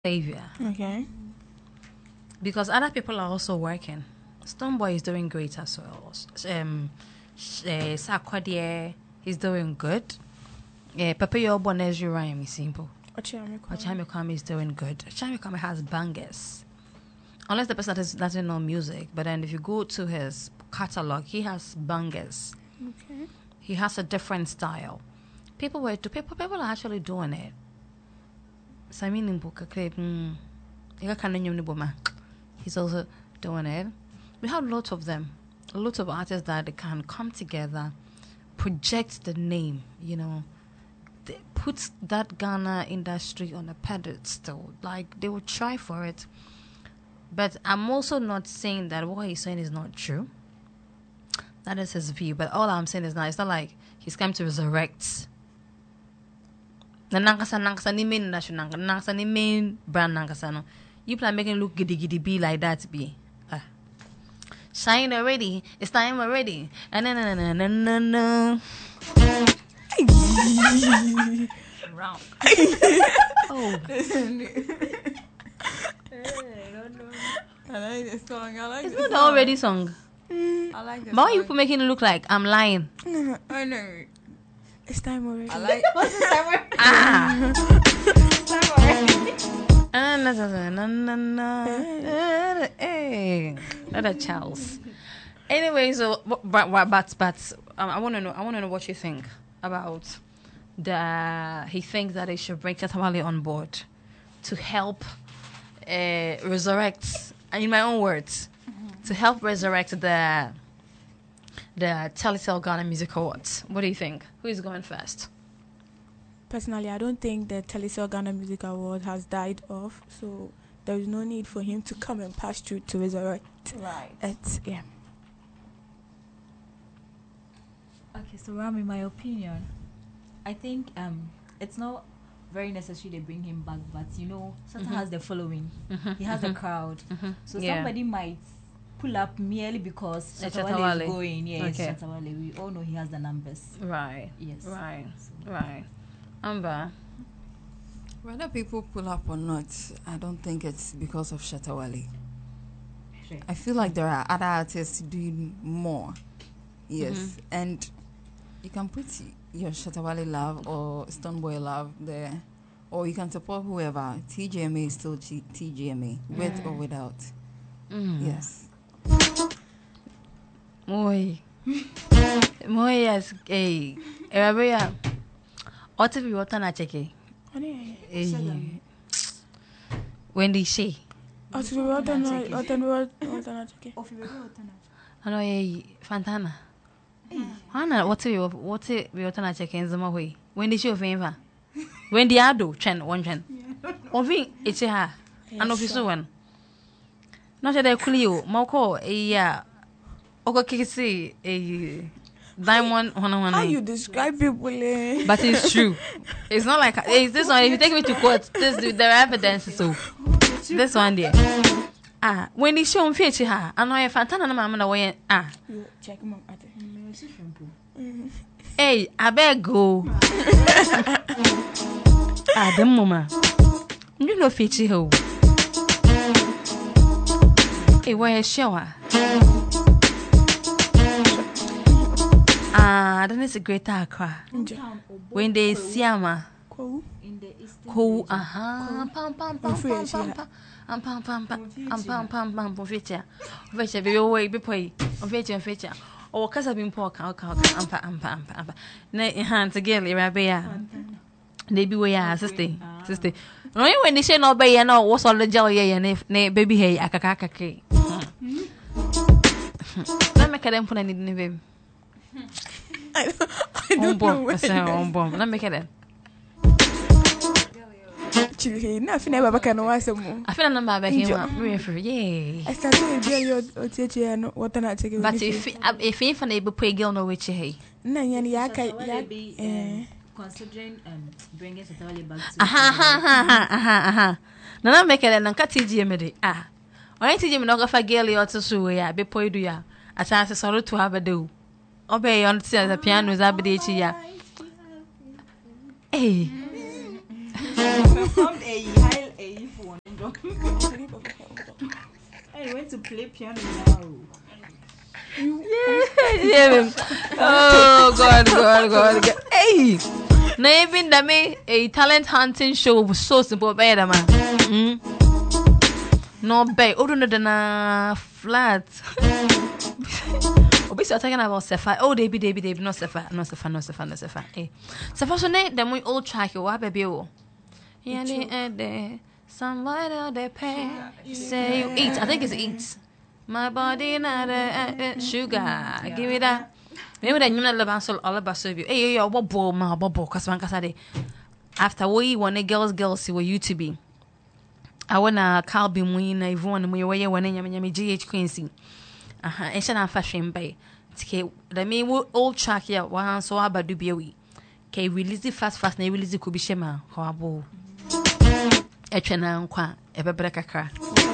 Savior. Okay. Because other people are also working. Stonebwoy is doing great as well. Sarkodie, he's doing good. Pepe Yobo Nezri Rhyme is simple. Ochami Kwame is doing good. Ochami Kwame has bangers. Unless the person doesn't know music, but then if you go to his catalog, he has bangers. Okay. He has a different style. People are actually doing it. Samini Mbuka he's also doing it. We have lots of them, a lot of artists that they can come together, project the name, they put that Ghana industry on a pedestal. Like, they will try for it. But I'm also not saying that what he's saying is not true. That is his view. But all I'm saying is it's not like he's come to resurrect. Nankasa ni main national, nankasa ni main brand nankasa no. You plan making look giddy be like that be. Shine already. It's time already. No. Wrong. Oh. I like this song. It's not the already song. I like this. But why you people making it look like I'm lying? I know. It's time already. I like. What's the time already? Another Charles. Anyway, so but I want to know what you think about he thinks that they should bring Chatawale on board to help resurrect, in my own words, to help resurrect the Telecel Ghana Music Awards. What do you think? Who is going first? Personally, I don't think the Telecel Ghana Music Award has died off, so there is no need for him to come and pass through to resurrect. Right. Yeah. Okay, so Ram, in my opinion, I think it's not very necessary they bring him back, but Satan has the following. He has a crowd. So somebody might pull up merely because Chatawale is going. Yes, okay. Chatawale. We all know he has the numbers. Right. Yes. Right. Right. Amber. Whether people pull up or not, I don't think it's because of Chatawale. Sure. I feel like there are other artists doing more. Yes. And you can put your Chatawale love or Stonebwoy love there, or you can support whoever. TGMA is still TGMA, with or without. Yes. Moi yes. Erabia. Ote bi wota na cheke. Wendy she. Ote bi wota na cheke. Ano Fantana. Hana what we wota na cheke nzama hoi. Wendy she ofenva. Wendy ado chen one chen. Ovi eche ha. Ano fiso one. Not that I kuli o moko oko kisi diamond one. How you describe people? But it's true. It's not like it's this one. If you take me to court, there are evidence. So this one there. When they show feature her, I know if Fantana na mama na way. You check mom at it. Hey, I beg go. The mama. You know feature ho. Hey, where is shower? That is a great Accra. When they see ama, Cool. In the eastern cool, region. pam, feature. Feature, be away, be pay, feature. Or casa been pork, ampa. Nay, hands again, Rabia. They be way, sister. No, when they say no, bay, and all was all the jelly, and if nay, baby, hey, akaka. Let me get them for any baby. I don't know. Let me get it. Actually, nothing ever can was some. I feel a number back in yay. I started to tell you what I'm taking. But if an able pay girl no which hey. Nanny, Chatawale be considering bringing Chatawale back to. No, I make it and cut TGM. Why TGM no go girl or to sue ya be poi do ya. A chance sorrow to have a do. Obey on the piano is abdi ya. Hey. Performed a high Hey, went to play piano now. Yeah. Oh God. Hey. Na even that me a talent hunting show was so simple better man. No bay. Oh no na flat. Obi so talking about Sefa. Oh Debbie no Sefa. Hey. Sefa so ne them we old track you baby o. Yeah, somebody out there pay. Say you eat. I think it's eat. My body not sugar. Give me that. Maybe that you know all about service. Hey, yo, what bubble, cause man, after we want the girls see what you to be. I wanna call be win everyone we way when yami GH Quincy. And shall fashion bay. Okay, the me old track here. One so about do be we. Okay, release it fast. Na release it could be shema. Horrible. Echena nkwa ebebere kakra.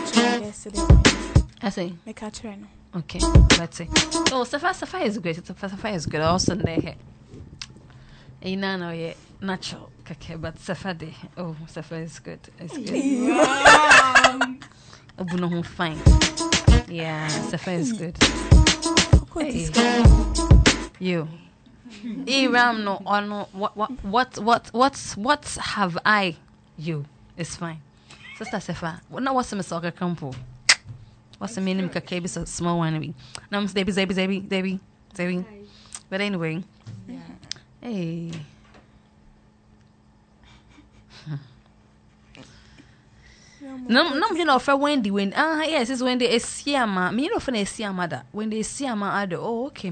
I say. Make a train. Okay, let's see. Oh, Safa is great. Safa is good. Also, there. No, yeah, natural. Okay, but Safa de. Oh, Safa is good. It's good. Obuno fine. Yeah, Safa is good. Hey. You. Ram no or no. What have I? You. It's fine. Sister Safa. What what's the soccer campo? What's the meaning? Okay, it's a small one. No, I'm Debbie. But anyway, Yeah. hey. No, you know, for Wendy, yes, it's when they see a man. Me, you know, for they see a mother. When they see a man, oh, okay.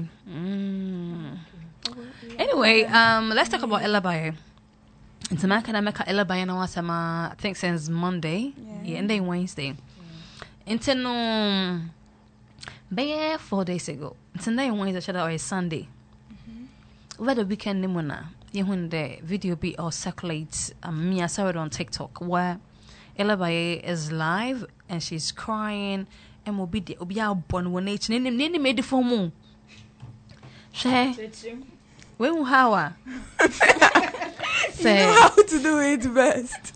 Anyway, let's talk about Ella Baye. It's a man can make Ella Baye now. I think since Monday, yeah, and then Wednesday. Until no, 4 days ago. Until then Wednesday or Sunday. Over the weekend, Nimona, when the video be or circulates, me I saw it on TikTok where Ella Baye is live and she's crying and will be born when it's name made the full moon. She, when how say, you know how to do it best.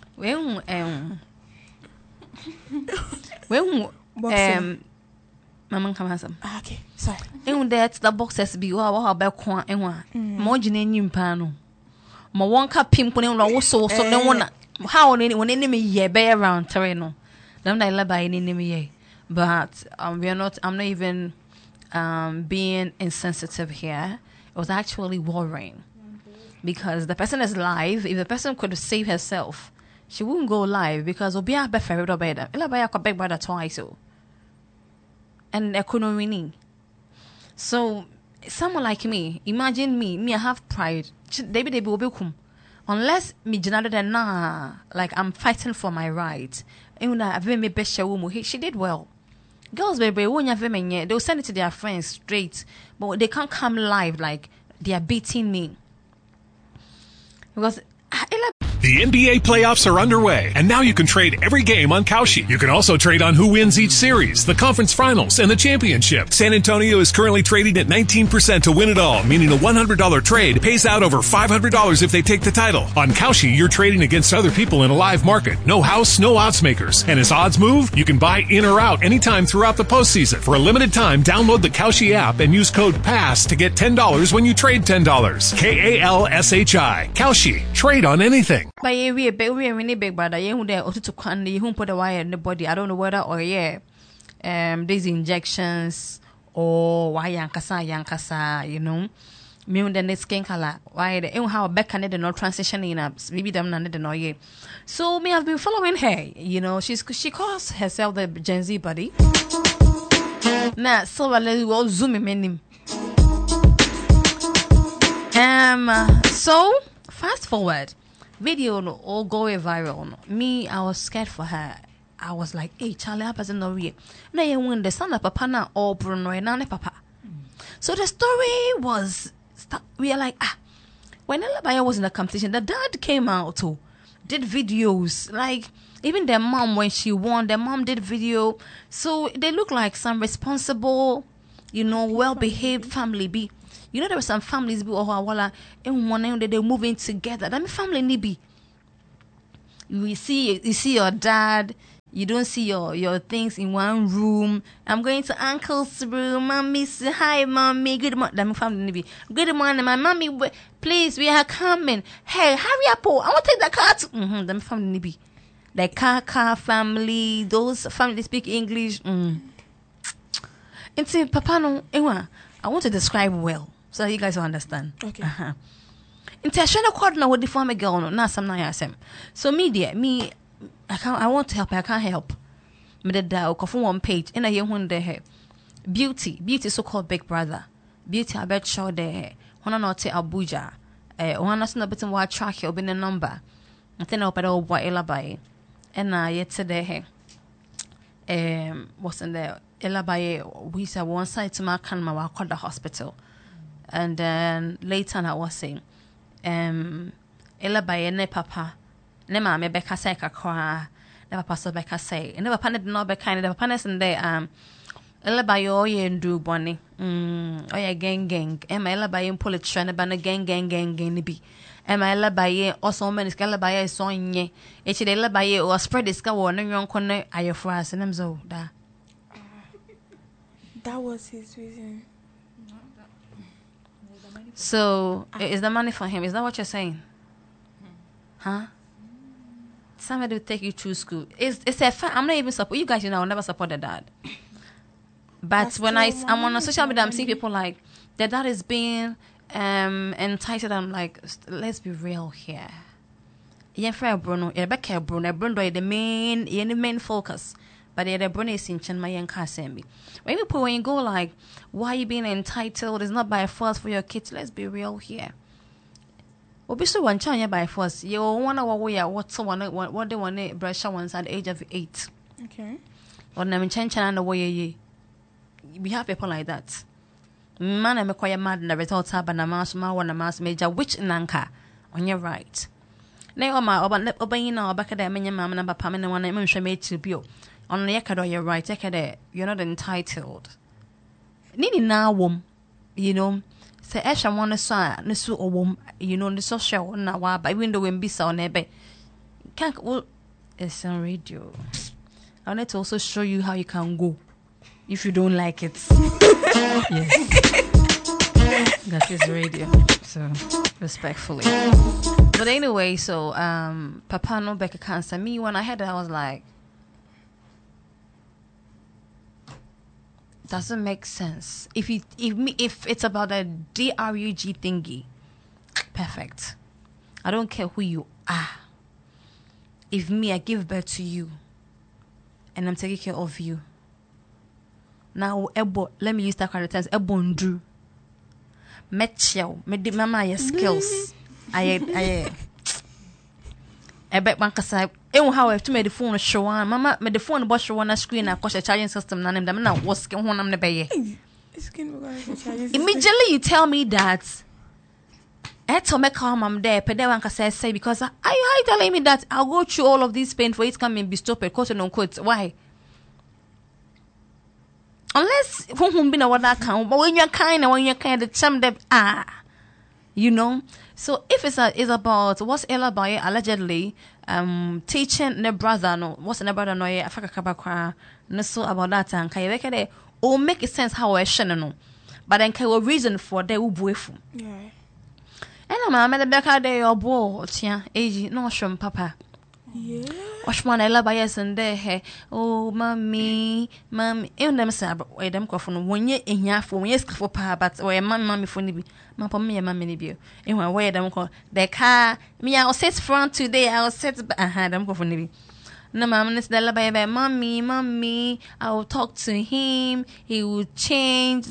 When Mama come has okay, sorry. And that's the boxes be what about corn and one. More genuine pano. My one cup pimp when I so no one. How when enemy ye bear around terreno. Don't I love by any enemy. But I'm not even being insensitive here. It was actually worrying. Because the person is live. If the person could save herself, she wouldn't go live because Obia beferred or better. Ella Baye could beg brother twice so. And I couldn't win. So someone like me, imagine me I have pride. They will become unless me generally nah, like I'm fighting for my rights. She did well. Girls baby they'll send it to their friends straight, but they can't come live like they are beating me. Because the NBA playoffs are underway, and now you can trade every game on Kalshi. You can also trade on who wins each series, the conference finals, and the championship. San Antonio is currently trading at 19% to win it all, meaning a $100 trade pays out over $500 if they take the title. On Kalshi, you're trading against other people in a live market. No house, no odds makers. And as odds move, you can buy in or out anytime throughout the postseason. For a limited time, download the Kalshi app and use code PASS to get $10 when you trade $10. KALSHI. Kalshi. Trade on anything. But we really big brother. You there to can you put the wire in the body. I don't know whether or these injections or why yankasa, you know. Me the next skin color. Why the how back and not transitioning up. Maybe them none know ye. So me have been following her. You know, she calls herself the Gen Z body. Nah, so we'll zoom in. So fast forward. Video no all going viral. No. Me, I was scared for her. I was like, hey, Charlie, I wasn't no real. Now you win the son of papa now all Bruno and papa. So the story was we are like, when Ella Baye was in the competition, the dad came out too, did videos. Like even their mom when she won, their mom did video. So they look like some responsible, you know, well behaved family. You know, there were some families who are they're moving together. That mean family nibi. You see your dad, You don't see your things in one room. I'm going to uncle's room. Mommy, say hi, mommy. Good morning. Good morning, my mommy. Please, we are coming. Hey, hurry up! Oh, I want to take the car. Them family be the car family. Those families speak English. And say, Papa, no, Ewa, I want to describe well so that you guys will understand. Okay. Intentional coordinate with the former girl, no, not some nice. So me. I want to help. I can't help. Me the dial for one page. And I hear one day beauty so called Big Brother. Beauty I bet show there. One not to Abuja. One not bit in what track you'll be the number. And then I'll put all what Ella by. And yet today what's in there? Ella by we said one side to my canma while called the hospital. And then later I was saying Ella by ne papa. Ne mama beka say kakra ne papa so beka say ne papa ne no beka ne papa ne sende ela ba yo ye ndu boni oya gang ema ela ba ye politre ne ba ne gang ne bi ema ela ba ye also men ska ela ba ye so nye e chi de ela ba ye o spread is ka wo ne yonko ne ayefo ase nem so da That was his reason. So is the money for him? Is that what you're saying? Huh? Somebody will take you through school. It's a fact. I'm not even support you guys. You know, I'll never support the dad. But That's when still I'm on a social media, I'm money. seeing people like the dad is being entitled. I'm like, let's be real here. Yeah, for Bruno, Rebecca Bruno the main focus. But the Bruno is in Chenma and Kasembi. When you go like, why are you being entitled? It's not by force for your kids. Let's be real here. Obviously, one child by force. You want to what they want to brush once at the age of 8. Okay. Or na mchencha and the way we have people like that. Man, I'm quite mad. The results have an amass, major, which nanka on your right. Now, my obayina or back at the many mamma and papa and one I'm sure made to be on the yakado, you're right. You're not entitled. Needing now, you know. Say Esha wanna say nesu or you know the social na wa by window and bisa on ebe. Can't well it's on radio. I want to also show you how you can go if you don't like it. Yes. That is radio. So respectfully. But anyway, so Papa no Becca cancer. Me when I heard it I was like doesn't make sense. If it's about a DRUG thingy, perfect. I don't care who you are. If I give birth to you and I'm taking care of you. Now let me use that kind of terms. Ebondu. Metchel. Mama your skills. I bet one kasa. How I have to make the phone show on. Mama, made the phone boss show on a screen and cost a charging system. None of them now was one on the bay. Immediately you tell me that. To make calm, I'm there. Pedewanka says, say, because I telling me that I'll go through all of this pain for it coming be stopped, quote and unquote. Why? Unless who been a what that count, but when you're kind of chum them you know. So if it's about what's Ella by allegedly teaching the brother no what's the brother no I forgot about no so about that and can you make it or make it sense how I should know, but then can we reason for they will be Yeah. And I'm at the back of your board, yeah, age no shum papa. Yeah. Wash one Ella by us and there, hey, oh, mommy, in them sab, wait, them coffin, 1 year in ya for 1 year for pa, but where my mommy for me, my me and mammy beer. In my way, them call the car, me, I'll sit front today, I'll sit, I had them coffin me. No, mamma, it's the by mommy, I will talk to him, he will change,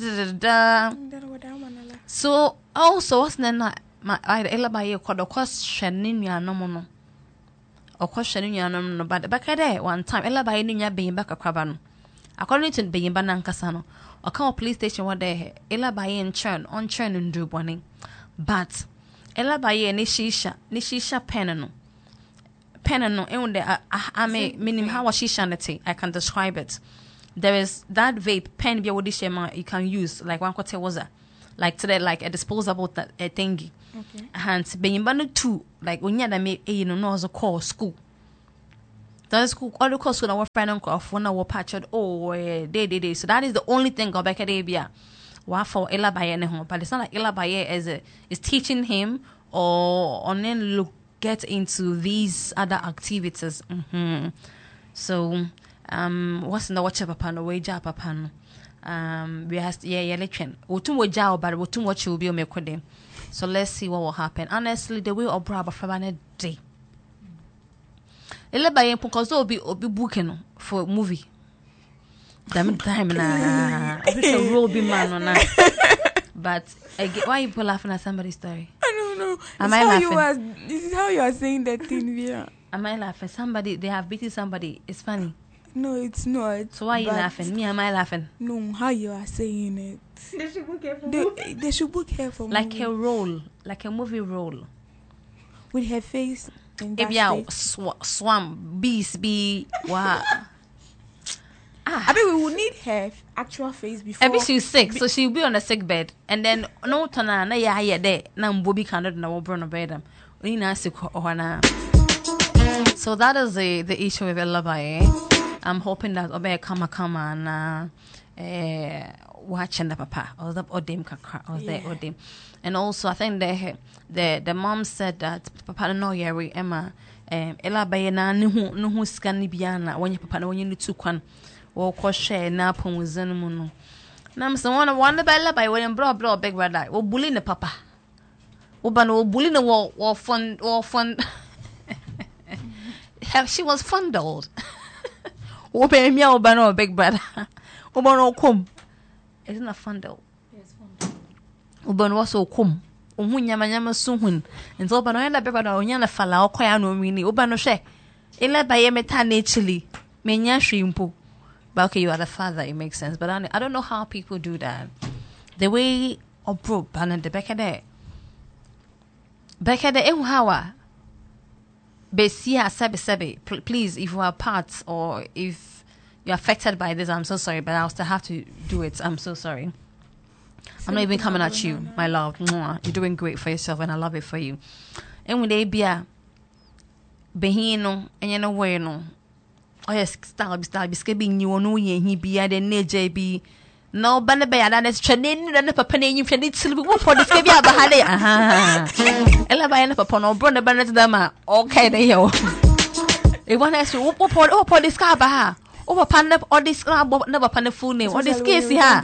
So, also, what's the night? My Ella by you called a question in your nominal. Or questioning your no, but back a day one time, Ella by Nina being back a cabano. According to being Banan Casano, or come police station one day, Ella by in churn on churn and do bonning. But Ella by Nishisha penano. Penano, and I may meaning how was she shanity? I can describe it. There is that vape pen be what you can use, like one quarter was like today, like a disposable thingy. Okay. Hands being bundled two, like when you had a you know, no call school. That's cool. All the course when our friend and craft when our patched day. So that is the only thing go back at Abia. What for Ella Baye home, but it's not like Ella Baye is teaching him or on then look get into these other activities. So what's in the watch papa no way job papa no we has election wotum wo job but wotum watch will be o mekode. So let's see what will happen. Honestly, the way Obraba from a day. Ele by because obi booking for movie. Damn time na. I a role be man on that. But why you people laughing at somebody's story? I don't know. Am I laughing? This is how you are saying that thing, Vera. Am I laughing? Somebody they have beaten somebody. It's funny. No, it's not. So why are you laughing? Me, am I laughing? No, how you are saying it. They should book her for They should book her for like movie. a role, like a movie role. With her face in that If you space. swam beast be wow. I mean, we will need her actual face before. Every she's sick, so she'll be on a sick bed, and then no tana na ya there na mbobi candle na wo bro no bed we na sick ohana. So that is the issue with Elabaye. I'm hoping that obey kama and watching the papa or the odim kakra or the odim. And also I think the mom said that papa no yeri Emma Elabaye na no hu scan ni biana when your papa no when you need to kwan or share na pon within muno. Nam so one the bella by when bro big brother or bullying the papa. Obano bullying the wall or fun. She was fondled. Open me Obano big brother. Obano come. Isn't a fondle. Yes, fun. Oban was so come. Nyama soon. And so Obano and the brother on yana fala or koyano mini. Obano she. Ela by emeta naturally. Menya shrimpo. But okay, you are the father, it makes sense. But I don't know how people do that. The way Obro and the Becca de Ewawa Besia Sebe. Please, if you are part or if you're affected by this, I'm so sorry, but I'll still have to do it. I'm so sorry. I'm not even coming at you, my love. Mwah. You're doing great for yourself, and I love it for you. And when they be a behino and you know where no. Oh yes, style biscuit you no he be at the JB. No banner by another training and papa name you can eat what for this baby abahade. Ella by an upon or brother banner to them. Okay, they yo. They want us to what this car baha. Over pan up or this never pan the full name. Or this case here.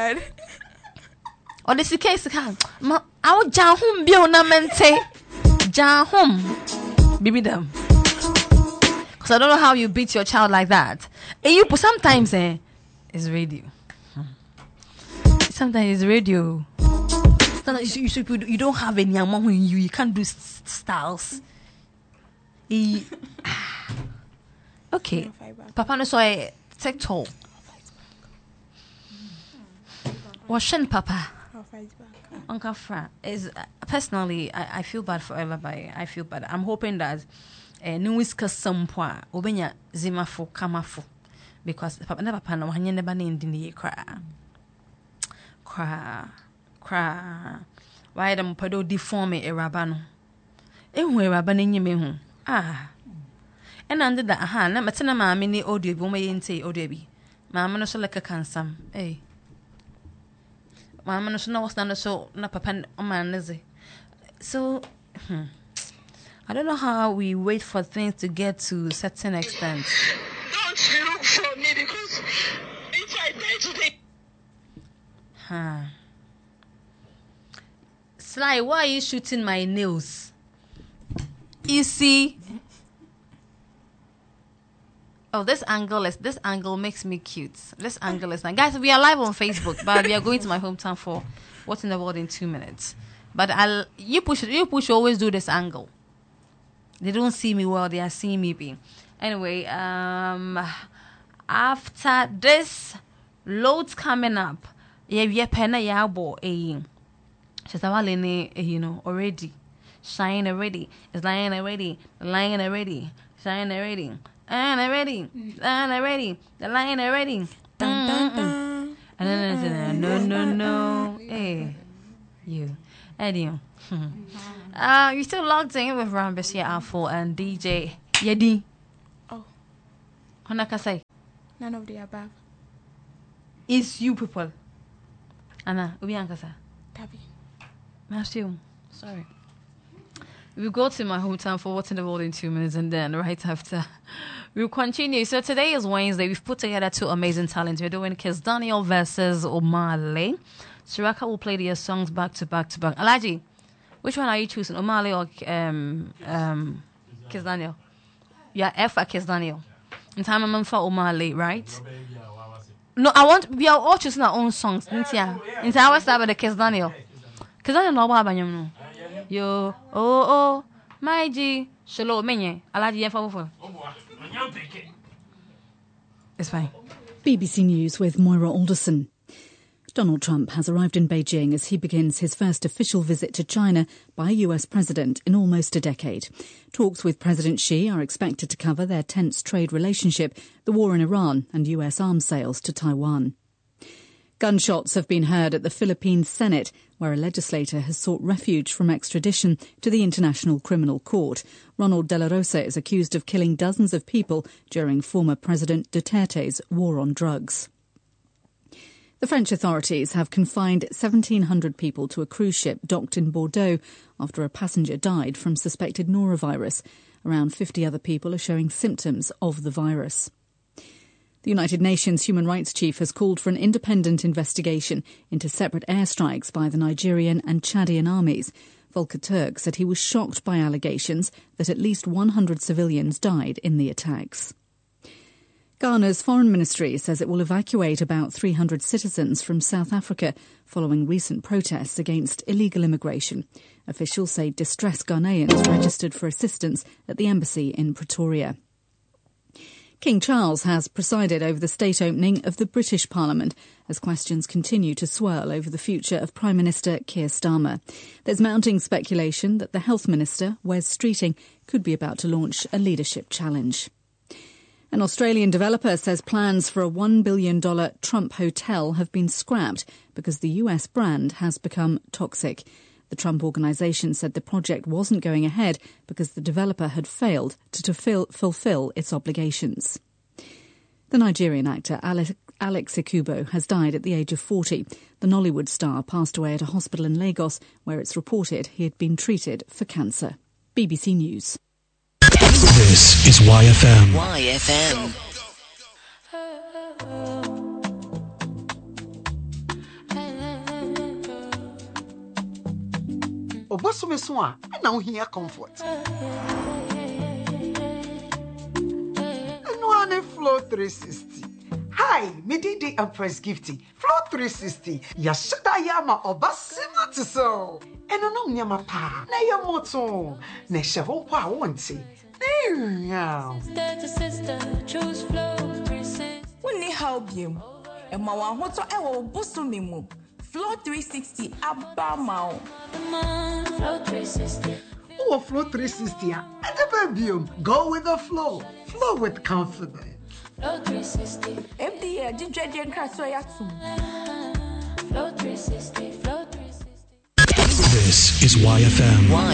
Or this case can. Our Jahum Bionamente Jahum. Baby them. Because I don't know how you beat your child like that. And you sometimes it's radio. Sometimes it's radio. Sometimes you don't have any among when you can't do styles. Okay. Papa no so a TikTok. Washin Papa. Uncle Fra is personally I feel bad for everybody. I feel bad. I'm hoping that Nuiska Sampwa, Obenya Zimafo Kamafo, because Papa never pan or Hanya never named in the cry. Why them pado deform a rabano? Anyway, rabanin you and under that, na matana mammy audio, woman say audio. Mamma no so like a cansam, eh? Mamma no so no stand so na papa man is it? So, I don't know how we wait for things to get to a certain extent. Don't look for me because if I die today. Sly, why are you shooting my nails? You see? Oh, this angle makes me cute. This angle is nice. Guys, we are live on Facebook, but we are going to my hometown for What's in the World in 2 minutes. But you push always do this angle. They don't see me well, they are seeing me be. Anyway, after this, loads coming up. Yeah, penna yabo she's already. Shine already. It's lying already. Lying already. Shine already. And already. And already. The lying already. No. Hey. You. Anyway. You're still logged in with Rambesia Alpha and DJ Yedi. Oh. Honakasai. None of the above. It's you people. Anna, Ubi Ankasa. Tabi. Matthew, sorry. We'll go to my hometown for What's in the World in 2 minutes, and then right after we'll continue. So today is Wednesday. We've put together 2 amazing talents. We're doing Kiss Daniel versus Omale. Suraka will play their songs back to back to back. Alaji, which one are you choosing, Omale or Kiss Daniel? Yeah, F at Kiss Daniel. In time I'm for Omale, right? No, we are all choosing our own songs. In time I was start with the Kiss Daniel. Kiss Daniel no ba Yo, oh, my G, Shalo Menye, Alaji F. It's fine. BBC News with Moira Alderson. Donald Trump has arrived in Beijing as he begins his first official visit to China by a US president in almost a decade. Talks with President Xi are expected to cover their tense trade relationship, the war in Iran and US arms sales to Taiwan. Gunshots have been heard at the Philippine Senate, where a legislator has sought refuge from extradition to the International Criminal Court. Ronald De La Rosa is accused of killing dozens of people during former President Duterte's war on drugs. The French authorities have confined 1,700 people to a cruise ship docked in Bordeaux after a passenger died from suspected norovirus. Around 50 other people are showing symptoms of the virus. The United Nations Human Rights Chief has called for an independent investigation into separate airstrikes by the Nigerian and Chadian armies. Volker Turk said he was shocked by allegations that at least 100 civilians died in the attacks. Ghana's foreign ministry says it will evacuate about 300 citizens from South Africa following recent protests against illegal immigration. Officials say distressed Ghanaians registered for assistance at the embassy in Pretoria. King Charles has presided over the state opening of the British Parliament as questions continue to swirl over the future of Prime Minister Keir Starmer. There's mounting speculation that the Health Minister, Wes Streeting, could be about to launch a leadership challenge. An Australian developer says plans for a $1 billion Trump hotel have been scrapped because the US brand has become toxic. The Trump organisation said the project wasn't going ahead because the developer had failed to fulfil its obligations. The Nigerian actor Alex Ekubo has died at the age of 40. The Nollywood star passed away at a hospital in Lagos where it's reported he had been treated for cancer. BBC News. This is YFM. YFM. Obosome so a na wo hia comfort. Eno ane Flow 360. Hi, me Didi Empress Gifty. Flow 360. Ya shada yama obasima to so. Eno no nyama pa. Na ya moto. Na sheho kwa wonti. Sister, choose Flow 360. Woni help you. E ma wa hoto e wo bosome mu. Flow 360 abamao. Flow 360. Oh, Flow 360. Go with the flow. Flow with confidence. Flow 360. MDA, DJ Krasoyatu. Flow 360. Flow 360. This is YFM.